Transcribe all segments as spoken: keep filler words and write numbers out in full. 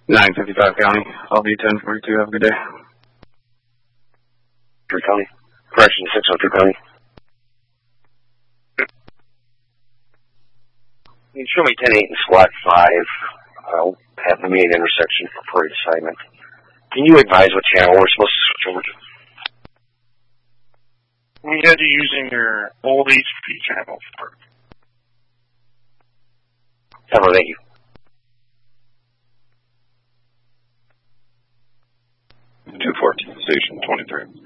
nine fifty-five County. I'll be ten forty-two. Have a good day. three County. Correction, six oh two County. You show me ten eight and squad five. I'll have the main intersection for parade assignment. Can you advise what channel we're supposed to switch over to? We had you using your old H P channel for. Hello, thank you. two fourteen, station twenty-three.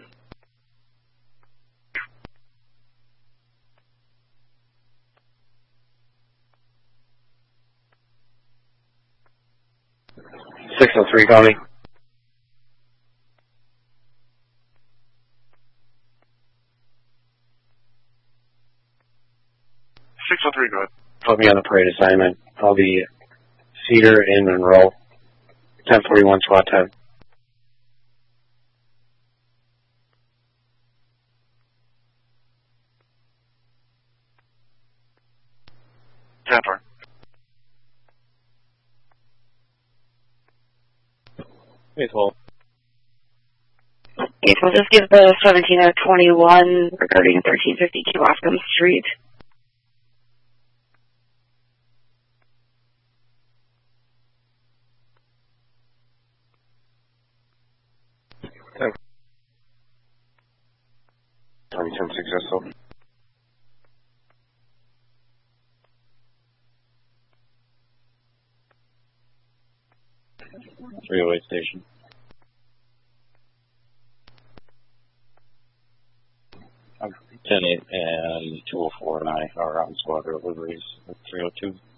six oh three County. six oh three, go ahead. Put me on the parade assignment. I'll be Cedar in Monroe. ten forty-one SWAT ten. ten four. Hey, twelve. Okay, so just give the seventeen oh twenty-one regarding thirteen fifty-two Oscom Street. Tommy ten successful. three oh eight station. ten eight and two oh four and I are on squad deliveries at three oh two.